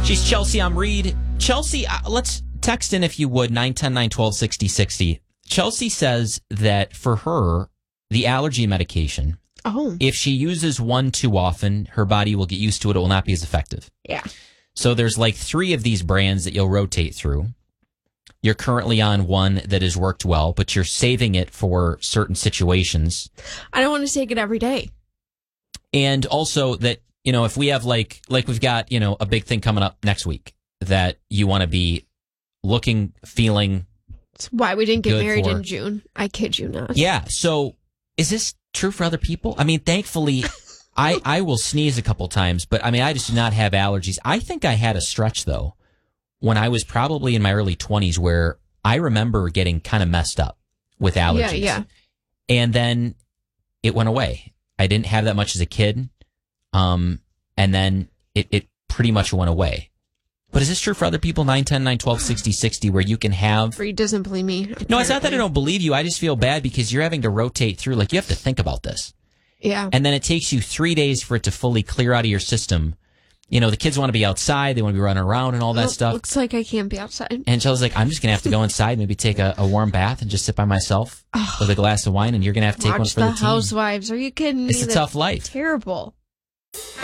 She's Chelsea. I'm Reed. Chelsea, let's text in if you would, 910-912-6060. Chelsea says that for her, the allergy medication, if she uses one too often, her body will get used to it. It will not be as effective. Yeah. So there's like 3 of these brands that you'll rotate through. You're currently on one that has worked well, but you're saving it for certain situations. I don't want to take it every day. And also that, you know, if we have like we've got, you know, a big thing coming up next week that you want to be looking, feeling. That's why we didn't get married in June. I kid you not. Yeah. So is this true for other people? I mean, thankfully, I will sneeze a couple times, but I mean, I just do not have allergies. I think I had a stretch, though, when I was probably in my early 20s where I remember getting kind of messed up with allergies. Yeah. And then it went away. I didn't have that much as a kid. And then it pretty much went away. But is this true for other people? 910-912-6060, where you can have... Reed doesn't believe me. Apparently. No, it's not that I don't believe you. I just feel bad because you're having to rotate through. Like, you have to think about this. Yeah. And then it takes you 3 days for it to fully clear out of your system. You know, the kids want to be outside. They want to be running around and all that stuff. Looks like I can't be outside. And Chelsea's like, I'm just going to have to go inside, maybe take a warm bath and just sit by myself with a glass of wine, and you're going to have to take one for the team. Watch The Housewives. Are you kidding me? It's a tough life. Terrible.